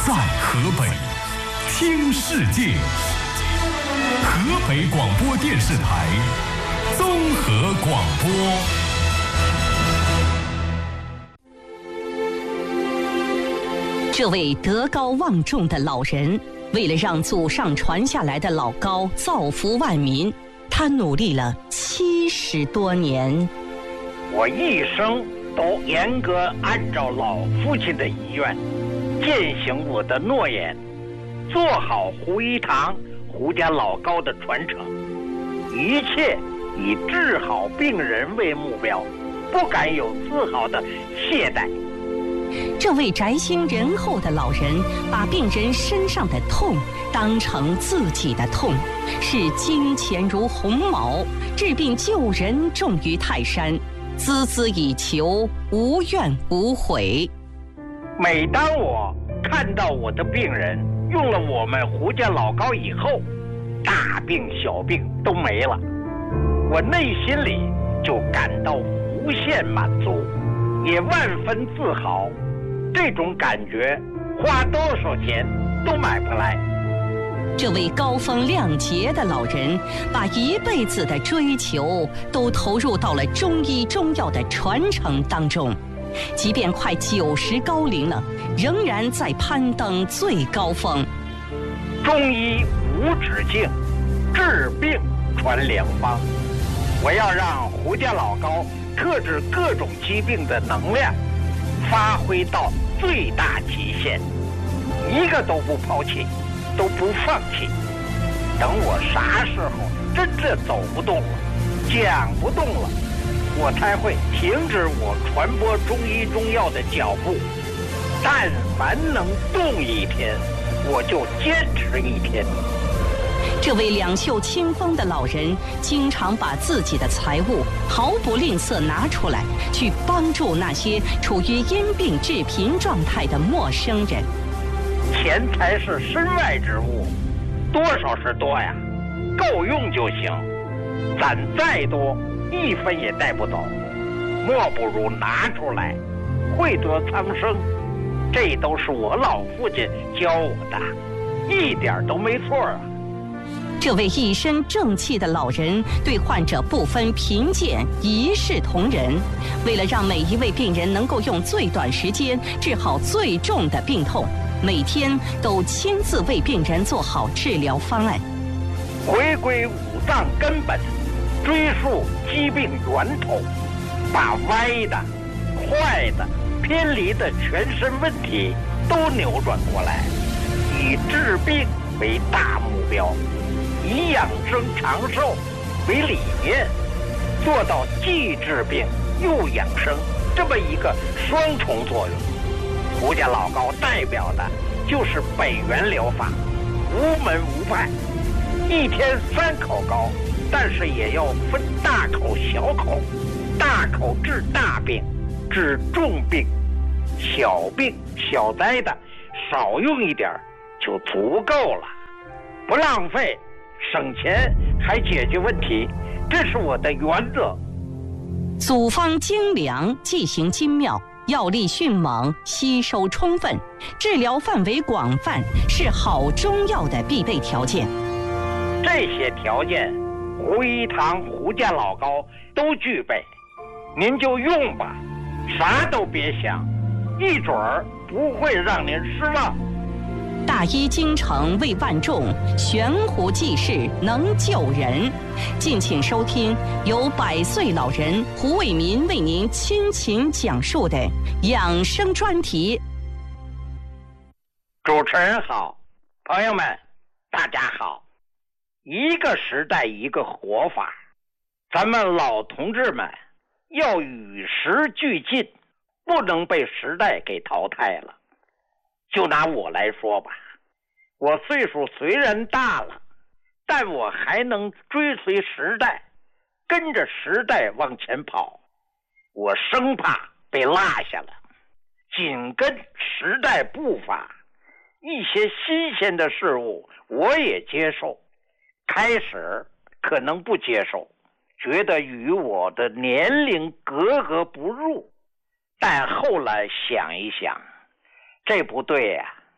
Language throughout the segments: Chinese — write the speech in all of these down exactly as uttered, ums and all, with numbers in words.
在河北听世界。河北广播电视台综合广播。 这位德高望重的老人，为了让祖上传下来的老高造福万民，他努力了七十多年。 我一生都严格按照老父亲的遗愿，践行我的诺言，做好胡一堂胡家老高的传承，一切以治好病人为目标，不敢有丝毫的懈怠。 这位宅心仁厚的老人，把病人身上的痛当成自己的痛，视金钱如鸿毛，治病救人重于泰山，孜孜以求，无怨无悔。 每当我看到我的病人用了我们胡家老高以后，大病小病都没了，我内心里就感到无限满足，也万分自豪。这种感觉花多少钱都买不来。 这位高风亮节的老人，把一辈子的追求都投入到了中医中药的传承当中，即便快九十高龄了，仍然在攀登最高峰。 中医无止境，治病传良方。我要让胡家老高克制各种疾病的能量发挥到最大极限，一个都不抛弃，都不放弃。等我啥时候真正走不动了，讲不动了，我才会停止我传播中医中药的脚步。但凡能动一天，我就坚持一天。 这位两袖清风的老人，经常把自己的财物毫不吝啬拿出来，去帮助那些处于因病致贫状态的陌生人。 钱财是身外之物，多少是多呀，够用就行。攒再多，一分也带不走，莫不如拿出来，惠泽苍生。这都是我老父亲教我的，一点都没错啊。 这位一身正气的老人，对患者不分贫贱，一视同仁。为了让每一位病人能够用最短时间治好最重的病痛，每天都亲自为病人做好治疗方案。 回归五脏根本，追溯疾病源头，把歪的、坏的、偏离的全身问题都扭转过来，以治病为大目标，以养生长寿为理念，做到既治病又养生这么一个双重作用。胡家老高代表的就是北元疗法，无门无派，一天三口膏，但是也要分大口小口，大口治大病，治重病，小病小灾的少用一点就足够了，不浪费，省钱还解决问题，这是我的原则。 组方精良，剂型精妙，药力迅猛，吸收充分，治疗范围广泛，是好中药的必备条件。 这些条件，胡一堂胡家老高都具备，您就用吧，啥都别想，一准儿不会让您失望。 大医精诚为万众，悬壶济世能救人。敬请收听由百岁老人胡卫民为您倾情讲述的养生专题。 主持人好，朋友们大家好。一个时代一个活法，咱们老同志们要与时俱进，不能被时代给淘汰了。就拿我来说吧，我岁数虽然大了，但我还能追随时代，跟着时代往前跑。我生怕被落下了，紧跟时代步伐，一些新鲜的事物我也接受。开始可能不接受，觉得与我的年龄格格不入，但后来想一想，这不对呀、啊！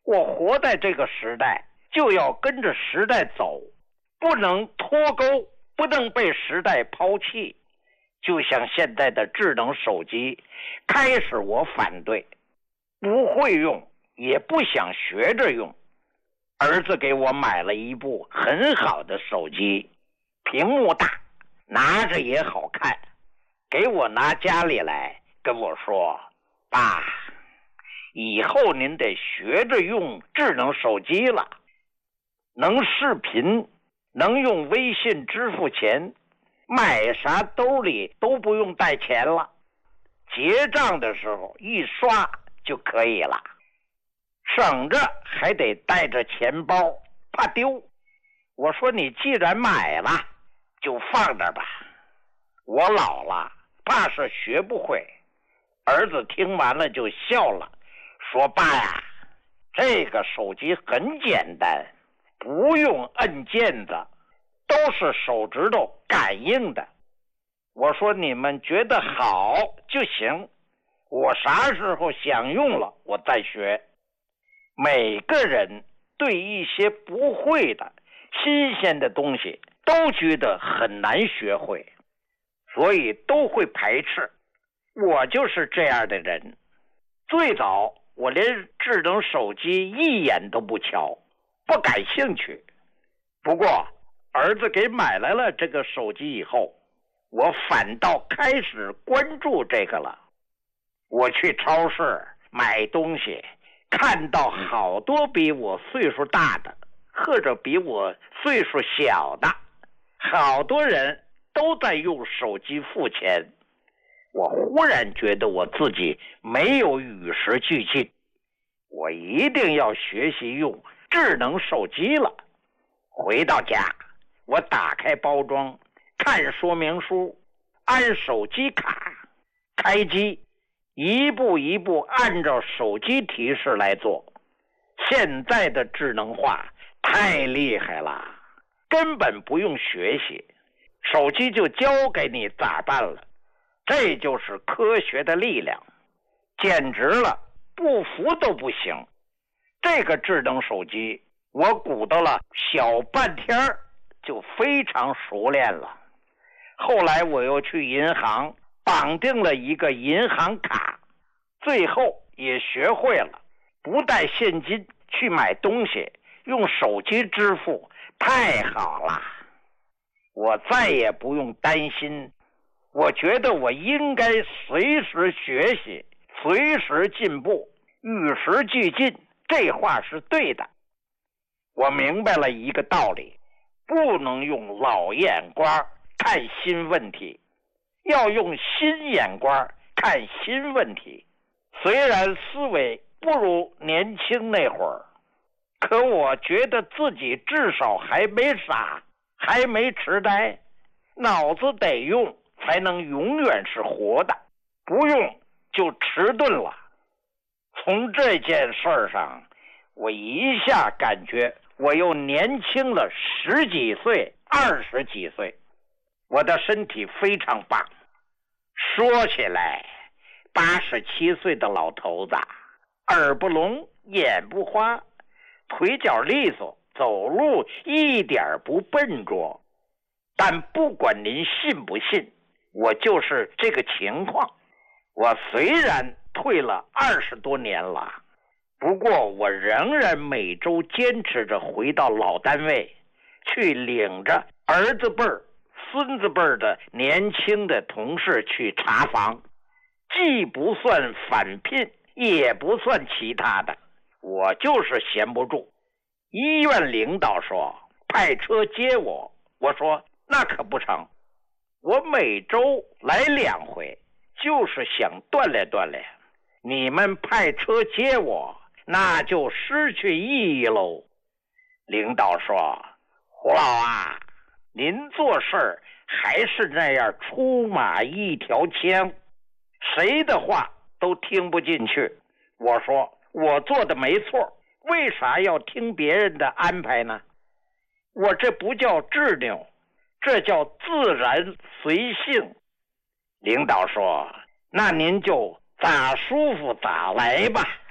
我活在这个时代，就要跟着时代走，不能脱钩，不能被时代抛弃。就像现在的智能手机，开始我反对，不会用，也不想学着用。儿子给我买了一部很好的手机，屏幕大，拿着也好看，给我拿家里来，跟我说：爸，以后您得学着用智能手机了，能视频，能用微信支付钱，买啥兜里都不用带钱了，结账的时候一刷就可以了，省着还得带着钱包，怕丢。我说你既然买了，就放那吧，我老了，怕是学不会。儿子听完了就笑了，说：爸呀，这个手机很简单，不用摁键子，都是手指头感应的。我说你们觉得好就行，我啥时候想用了我再学。每个人对一些不会的新鲜的东西都觉得很难学会，所以都会排斥。我就是这样的人。最早我连智能手机一眼都不瞧，不感兴趣。不过儿子给买来了这个手机以后，我反倒开始关注这个了。我去超市买东西，看到好多比我岁数大的或者比我岁数小的，好多人都在用手机付钱。我忽然觉得我自己没有与时俱进，我一定要学习用智能手机了。回到家，我打开包装，看说明书，按手机卡，开机，一步一步按照手机提示来做。现在的智能化太厉害了，根本不用学习，手机就教给你咋办了。这就是科学的力量，简直了，不服都不行。这个智能手机我鼓捣了小半天就非常熟练了。后来我又去银行绑定了一个银行卡，最后也学会了不带现金去买东西，用手机支付，太好了。我再也不用担心，我觉得我应该随时学习，随时进步，与时俱进，这话是对的。我明白了一个道理，不能用老眼光看新问题，要用新眼光看新问题。虽然思维不如年轻那会儿，可我觉得自己至少还没傻，还没痴呆，脑子得用才能永远是活的，不用就迟钝了。从这件事上，我一下感觉我又年轻了十几岁、二十几岁，我的身体非常棒。说起来，八十七岁的老头子，耳不聋，眼不花，腿脚利索，走路一点不笨拙。但不管您信不信，我就是这个情况。我虽然退了二十多年了，不过我仍然每周坚持着回到老单位，去领着儿子辈儿、孙子辈儿的年轻的同事去查房，既不算返聘，也不算其他的，我就是闲不住。医院领导说派车接我，我说那可不成，我每周来两回，就是想锻炼锻炼。你们派车接我，那就失去意义喽。领导说，胡老啊，您做事儿还是那样出马一条枪，谁的话都听不进去。我说我做的没错，为啥要听别人的安排呢？我这不叫执拗，这叫自然随性。领导说，那您就咋舒服咋来吧。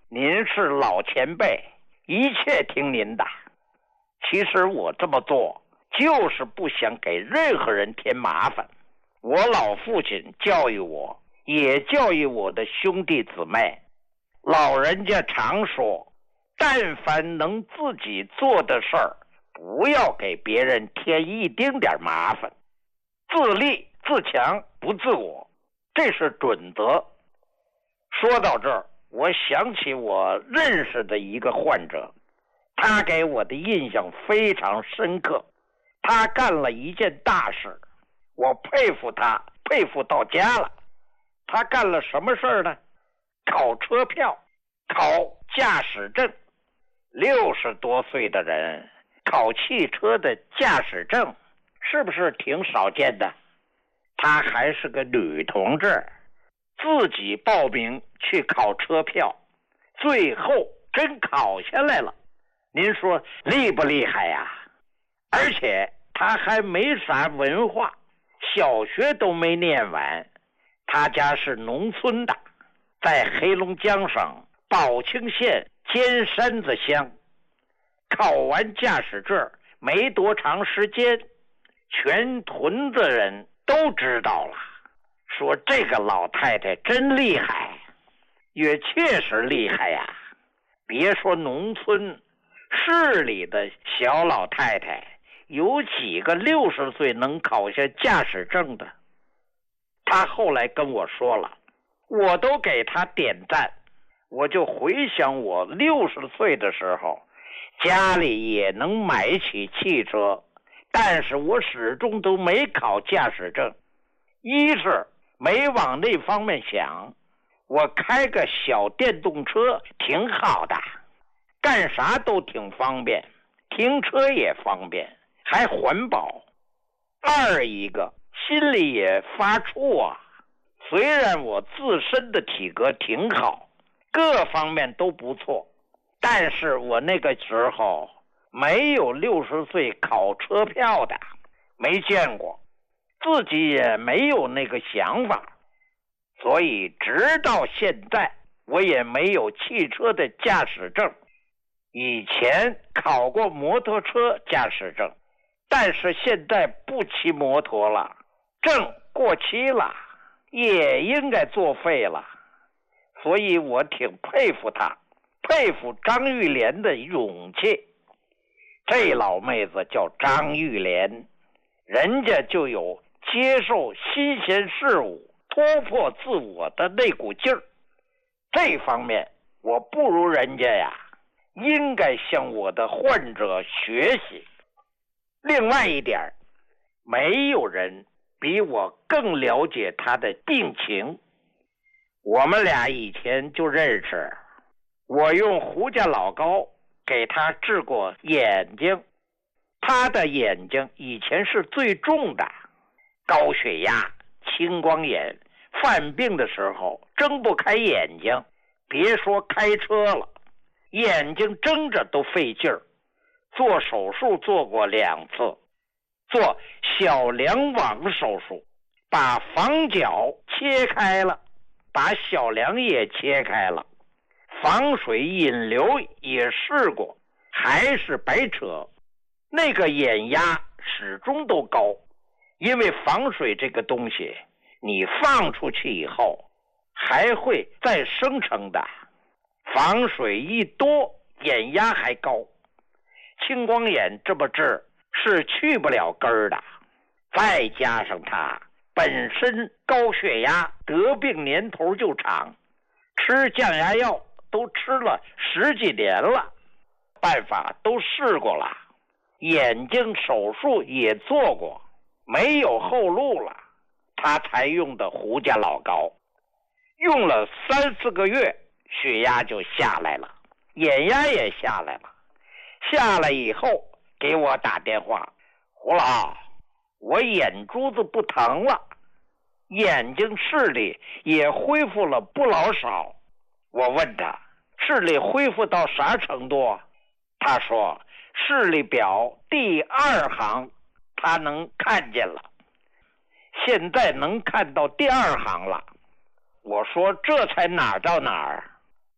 您是老前辈，一切听您的。其实我这么做就是不想给任何人添麻烦。我老父亲教育我，也教育我的兄弟姊妹，老人家常说，但凡能自己做的事儿，不要给别人添一丁点麻烦，自立自强不自我，这是准则。说到这儿，我想起我认识的一个患者，他给我的印象非常深刻。他干了一件大事，我佩服他，佩服到家了。他干了什么事儿呢？考车票，考驾驶证。六十多岁的人考汽车的驾驶证，是不是挺少见的？她还是个女同志，自己报名去考车票，最后真考下来了。您说厉不厉害呀？而且她还没啥文化，小学都没念完。她家是农村的，在黑龙江省宝清县尖山子乡。考完驾驶证没多长时间，全屯子人都知道了，说这个老太太真厉害，也确实厉害呀。别说农村，市里的小老太太有几个六十岁能考下驾驶证的？她后来跟我说了，我都给她点赞。我就回想我六十岁的时候，家里也能买起汽车，但是我始终都没考驾驶证。一是没往那方面想，我开个小电动车挺好的，干啥都挺方便，停车也方便，还环保。二一个心里也发怵啊，虽然我自身的体格挺好，各方面都不错，但是我那个时候没有六十岁考车票的，没见过，自己也没有那个想法，所以直到现在我也没有汽车的驾驶证。以前考过摩托车驾驶证，但是现在不骑摩托了，证过期了，也应该作废了。所以我挺佩服他，佩服张玉莲的勇气。这老妹子叫张玉莲，人家就有接受新鲜事物、突破自我的那股劲儿。这方面我不如人家呀，应该向我的患者学习。另外一点，没有人比我更了解他的病情。我们俩以前就认识，我用胡家老膏给他治过眼睛。他的眼睛以前是最重的，高血压、青光眼，犯病的时候睁不开眼睛，别说开车了，眼睛睁着都费劲儿。做手术做过两次，做小梁网手术，把房角切开了，把小梁也切开了，防水引流也试过，还是白扯。那个眼压始终都高，因为防水这个东西你放出去以后还会再生成的，防水一多眼压还高。青光眼这么治是去不了根儿的，再加上他本身高血压，得病年头就长，吃降压药都吃了十几年了，办法都试过了，眼睛手术也做过，没有后路了，他才用的胡家老膏。用了三四个月，血压就下来了，眼压也下来了。下来以后给我打电话，胡老，我眼珠子不疼了，眼睛视力也恢复了不老少。我问他视力恢复到啥程度？他说视力表第二行他能看见了，现在能看到第二行了。我说这才哪儿到哪儿，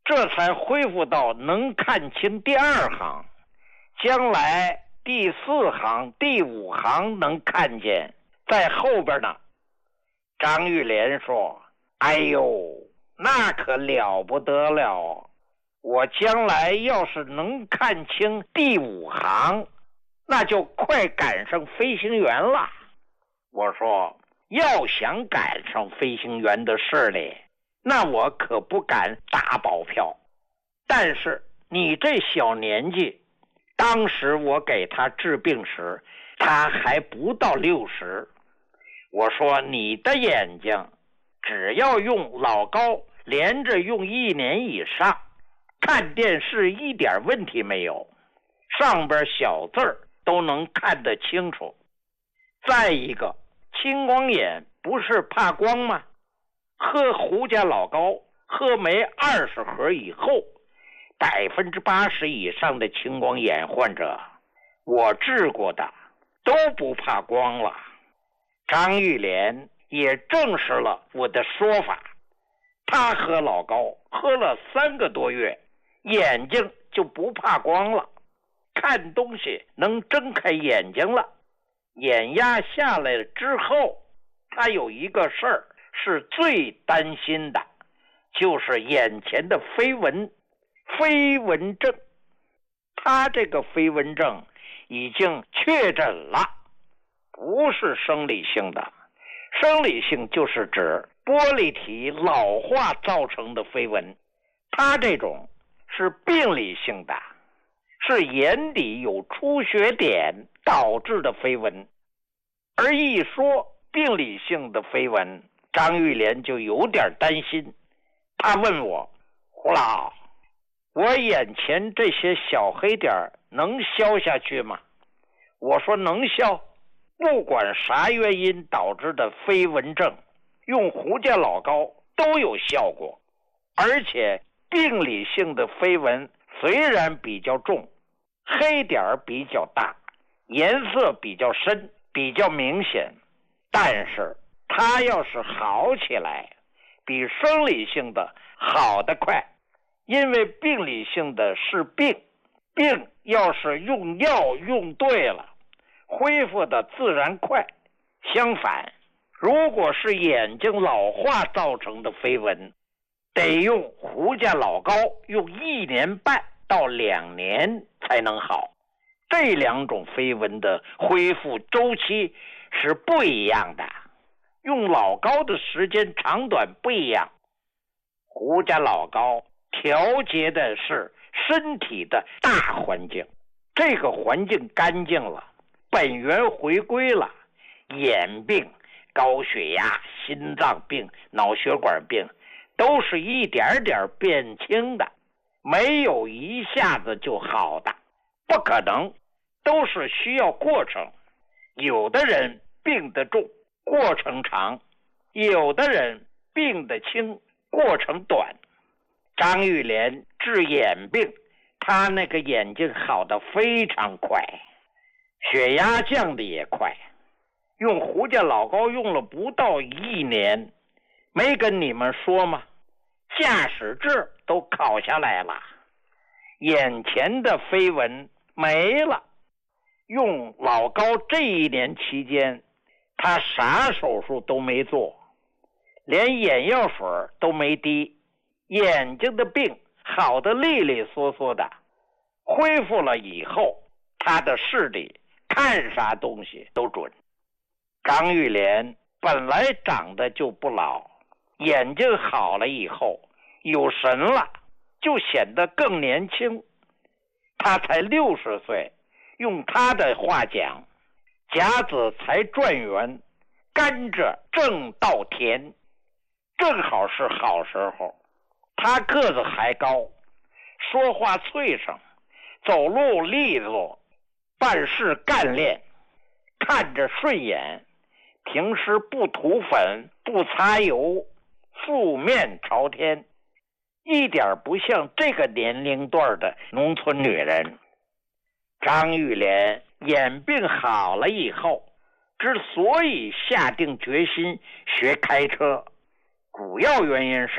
这才恢复到能看清第二行，将来第四行、第五行能看见，在后边呢。张玉莲说：“哎呦，那可了不得了！我将来要是能看清第五行，那就快赶上飞行员了。”我说：“要想赶上飞行员的势力，那我可不敢打保票。但是你这小年纪，当时我给他治病时，他还不到六十。我说你的眼睛，只要用老高连着用一年以上，看电视一点问题没有，上边小字儿都能看得清楚。再一个，青光眼不是怕光吗？喝胡家老高喝没二十盒以后，百分之八十以上的青光眼患者，我治过的都不怕光了。”张玉莲也证实了我的说法，他喝老高喝了三个多月，眼睛就不怕光了，看东西能睁开眼睛了。眼压下来了之后，他有一个事儿是最担心的，就是眼前的飞蚊飞蚊症。他这个飞蚊症已经确诊了，不是生理性的。生理性就是指玻璃体老化造成的飞蚊，他这种是病理性的，是眼底有出血点导致的飞蚊。而一说病理性的飞蚊，张玉莲就有点担心。他问我：“胡老，我眼前这些小黑点能消下去吗？”我说能消，不管啥原因导致的飞蚊症，用胡家老高都有效果。而且病理性的飞蚊虽然比较重，黑点比较大，颜色比较深，比较明显，但是它要是好起来，比生理性的好得快。因为病理性的是病，病要是用药用对了，恢复的自然快。相反，如果是眼睛老化造成的飞蚊，得用胡家老高用一年半到两年才能好。这两种飞蚊的恢复周期是不一样的，用老高的时间长短不一样。胡家老高调节的是身体的大环境，这个环境干净了，本源回归了，眼病、高血压、心脏病、脑血管病都是一点点变轻的，没有一下子就好的，不可能，都是需要过程。有的人病得重，过程长；有的人病得轻，过程短。张玉莲治眼病，他那个眼睛好得非常快，血压降的也快。用胡家老高用了不到一年，没跟你们说吗？驾驶证都考下来了，眼前的飞蚊没了。用老高这一年期间，他啥手术都没做，连眼药水都没滴，眼睛的病好得利利索索的。恢复了以后，他的视力看啥东西都准。张玉莲本来长得就不老，眼睛好了以后有神了，就显得更年轻。他才六十岁，用他的话讲，甲子才转圆，甘蔗正到田，正好是好时候。他个子还高，说话脆声，走路利落，办事干练，看着顺眼，平时不涂粉，不擦油，素面朝天，一点不像这个年龄段的农村女人。张玉莲眼病好了以后，之所以下定决心学开车，主要原因是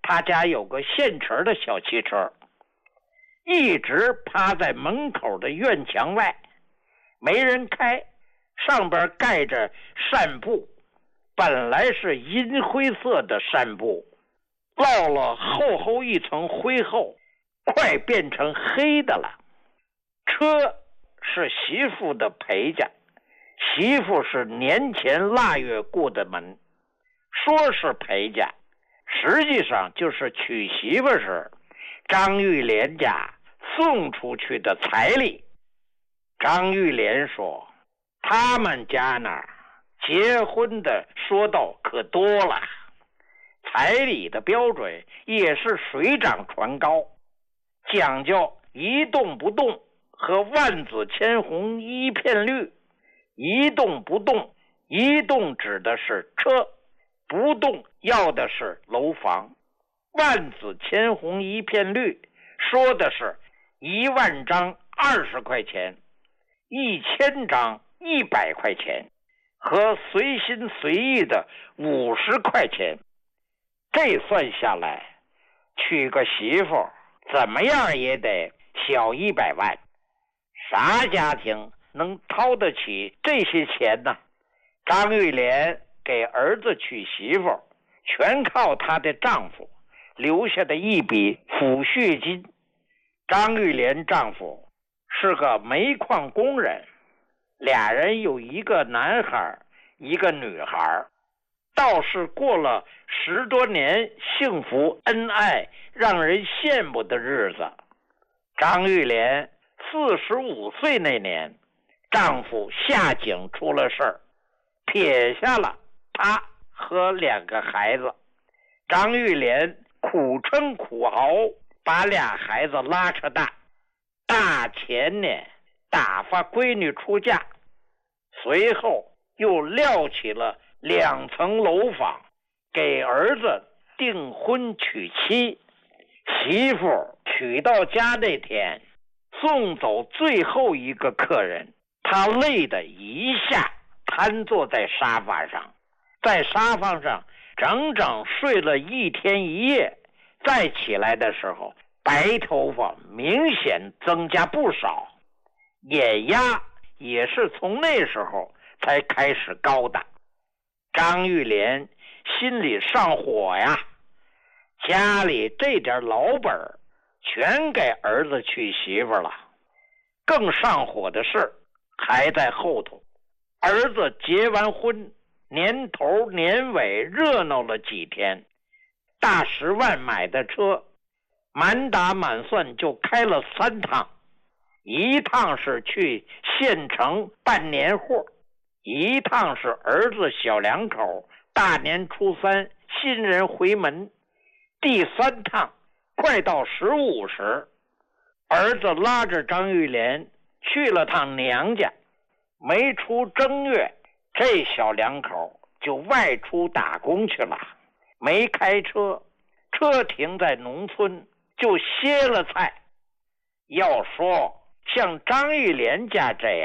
他家有个现成的小汽车，一直趴在门口的院墙外，没人开，上边盖着扇布，本来是银灰色的扇布，落了厚厚一层灰后，快变成黑的了。车是媳妇的陪嫁，媳妇是年前腊月过的门，说是陪嫁，实际上就是娶媳妇时张玉莲家送出去的彩礼。张玉莲说，他们家那儿结婚的说道可多了，彩礼的标准也是水涨船高，讲究一动不动和万紫千红一片绿。一动不动，一动指的是车，不动要的是楼房。万紫千红一片绿说的是一万张二十块钱，一千张一百块钱，和随心随意的五十块钱。这算下来，娶个媳妇怎么样也得小一百万，啥家庭能掏得起这些钱呢？张玉莲给儿子娶媳妇，全靠她的丈夫留下的一笔抚恤金。张玉莲丈夫是个煤矿工人，俩人有一个男孩一个女孩，倒是过了十多年幸福恩爱让人羡慕的日子。张玉莲四十五岁那年，丈夫下井出了事儿，撇下了她和两个孩子。张玉莲苦撑苦熬，把俩孩子拉扯大。大前年打发闺女出嫁，随后又撂起了两层楼房，给儿子订婚娶妻。媳妇娶到家那天，送走最后一个客人，他累得一下瘫坐在沙发上，在沙发上整整睡了一天一夜。再起来的时候，白头发明显增加不少，眼压也是从那时候才开始高的。张玉莲心里上火呀，家里这点老本全给儿子娶媳妇了。更上火的事还在后头。儿子结完婚，年头年尾热闹了几天，大十万买的车，满打满算就开了三趟。一趟是去县城办年货，一趟是儿子小两口大年初三新人回门，第三趟快到十五时，儿子拉着张玉莲去了趟娘家。没出正月，这小两口就外出打工去了，没开车，车停在农村就歇了菜。要说像张玉莲家这样